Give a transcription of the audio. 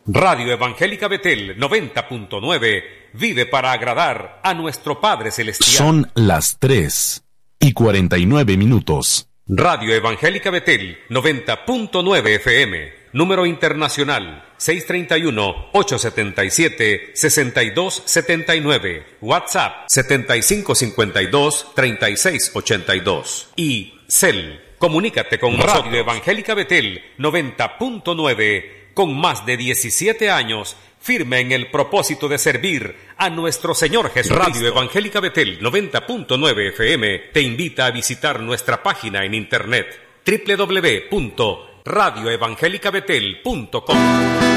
Radio Evangélica Betel 90.9 vive para agradar a nuestro Padre Celestial. Son las 3:49. Radio Evangélica Betel 90.9 FM, número internacional 631-877-6279, WhatsApp 7552-3682 y CEL. Comunícate con Radio Evangélica Betel 90.9 con más de 17 años, firme en el propósito de servir a nuestro Señor Jesucristo. Radio Evangélica Betel 90.9 FM te invita a visitar nuestra página en internet www.radioevangelicabetel.com.